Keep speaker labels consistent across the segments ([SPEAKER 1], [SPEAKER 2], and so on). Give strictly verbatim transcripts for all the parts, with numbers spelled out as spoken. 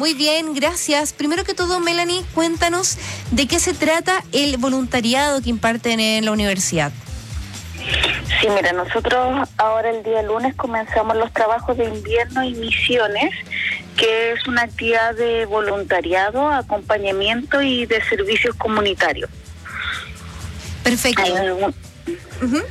[SPEAKER 1] Muy bien, gracias. Primero que todo, Melanie, cuéntanos de qué se trata el voluntariado que imparten en la universidad.
[SPEAKER 2] Sí, mira, nosotros ahora el día lunes comenzamos los trabajos de invierno y misiones, que es una actividad de voluntariado, acompañamiento y de servicios comunitarios.
[SPEAKER 1] Perfecto.
[SPEAKER 2] Algún... Uh-huh.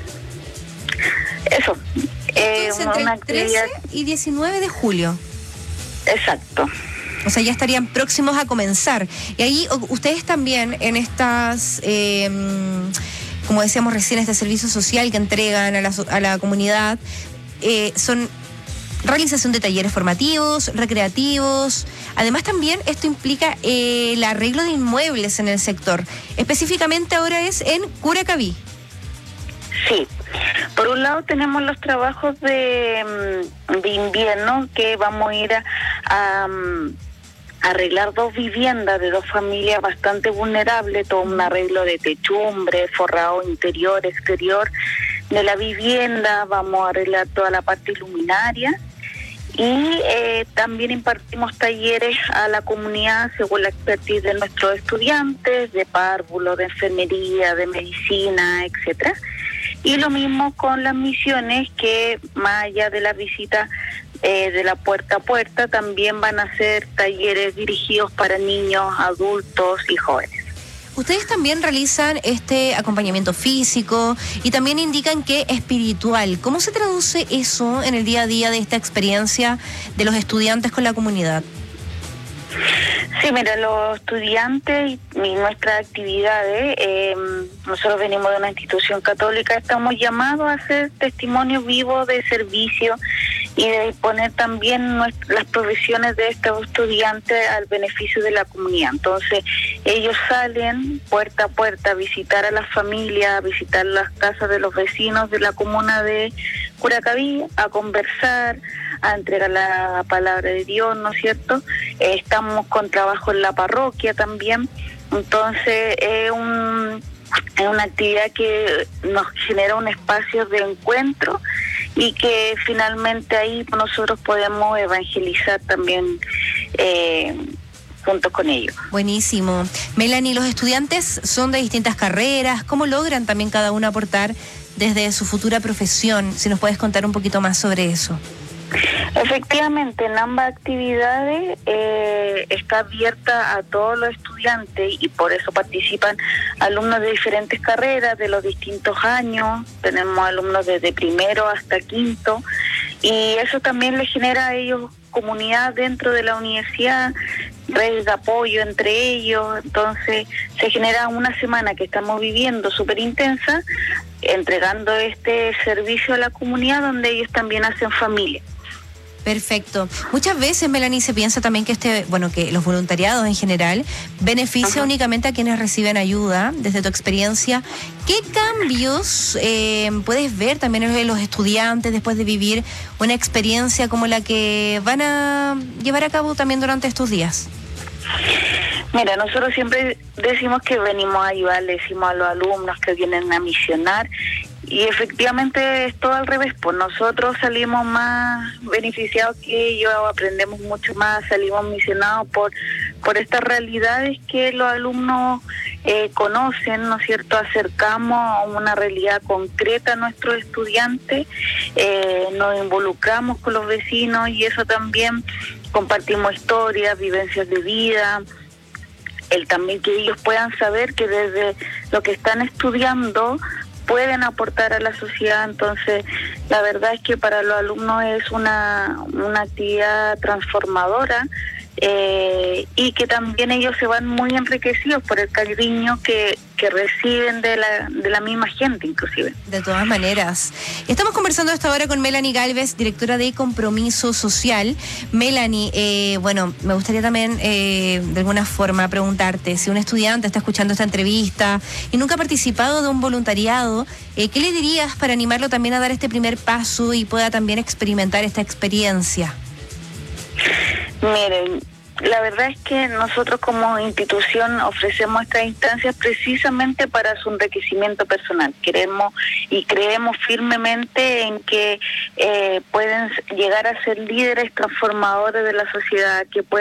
[SPEAKER 2] Eso.
[SPEAKER 1] Entonces, eh, entre una actividad... trece y diecinueve de julio.
[SPEAKER 2] Exacto.
[SPEAKER 1] O sea, ya estarían próximos a comenzar. Y ahí ustedes también en estas... Eh, como decíamos recién, este servicio social que entregan a la, a la comunidad, eh, son realización de talleres formativos, recreativos. Además, también esto implica eh, el arreglo de inmuebles en el sector. Específicamente ahora es en Curacaví.
[SPEAKER 2] Sí. Por un lado tenemos los trabajos de, de invierno, que vamos a ir a... a arreglar dos viviendas de dos familias bastante vulnerables, todo un arreglo de techumbre, forrado interior, exterior de la vivienda, vamos a arreglar toda la parte luminaria y eh, también impartimos talleres a la comunidad según la expertise de nuestros estudiantes, de párvulo, de enfermería, de medicina, etcétera. Y lo mismo con las misiones, que más allá de la visita Eh, de la puerta a puerta, también van a ser talleres dirigidos para niños, adultos y jóvenes.
[SPEAKER 1] Ustedes también realizan este acompañamiento físico y también indican que espiritual. ¿Cómo se traduce eso en el día a día de esta experiencia de los estudiantes con la comunidad?
[SPEAKER 2] Sí, mira, los estudiantes y nuestras actividades, eh, nosotros venimos de una institución católica, estamos llamados a hacer testimonio vivo de servicio y de poner también nuestras, las profesiones de estos estudiantes al beneficio de la comunidad. Entonces, ellos salen puerta a puerta a visitar a las familias, a visitar las casas de los vecinos de la comuna de Curacaví, a conversar, a entregar la palabra de Dios, ¿no es cierto? Eh, estamos con trabajo en la parroquia también, entonces es un, es una actividad que nos genera un espacio de encuentro y que finalmente ahí nosotros podemos evangelizar también eh, juntos con ellos.
[SPEAKER 1] Buenísimo. Melanie, los estudiantes son de distintas carreras, ¿cómo logran también cada uno aportar desde su futura profesión? Si nos puedes contar un poquito más sobre eso.
[SPEAKER 2] Efectivamente, en ambas actividades eh, está abierta a todos los estudiantes y por eso participan alumnos de diferentes carreras, de los distintos años. Tenemos alumnos desde primero hasta quinto y eso también les genera a ellos comunidad dentro de la universidad, redes de apoyo entre ellos. Entonces se genera una semana que estamos viviendo súper intensa, entregando este servicio a la comunidad donde ellos también hacen familia.
[SPEAKER 1] Perfecto. Muchas veces, Melanie, se piensa también que este, bueno, que los voluntariados en general beneficia Ajá. únicamente a quienes reciben ayuda. Desde tu experiencia, ¿qué cambios eh, puedes ver también en los estudiantes después de vivir una experiencia como la que van a llevar a cabo también durante estos días?
[SPEAKER 2] Mira, nosotros siempre decimos que venimos a ayudar, le decimos a los alumnos que vienen a misionar. Y efectivamente es todo al revés, pues nosotros salimos más beneficiados que ellos, aprendemos mucho más, salimos misionados por por estas realidades que los alumnos eh, conocen, ¿no es cierto? Acercamos a una realidad concreta a nuestros estudiantes, eh, nos involucramos con los vecinos y eso también compartimos historias, vivencias de vida, el también que ellos puedan saber que desde lo que están estudiando pueden aportar a la sociedad. Entonces la verdad es que para los alumnos es una, una actividad transformadora eh, y que también ellos se van muy enriquecidos por el cariño que, que reciben de la, de la misma gente inclusive.
[SPEAKER 1] De todas maneras. Estamos conversando a esta hora con Melanie Galvez, directora de Compromiso Social. Melanie, eh, bueno, me gustaría también eh, de alguna forma preguntarte, si un estudiante está escuchando esta entrevista y nunca ha participado de un voluntariado, eh, ¿qué le dirías para animarlo también a dar este primer paso y pueda también experimentar esta experiencia?
[SPEAKER 2] Miren, la verdad es que nosotros como institución ofrecemos estas instancias precisamente para su enriquecimiento personal. Queremos y creemos firmemente en que eh, pueden llegar a ser líderes transformadores de la sociedad, que pueden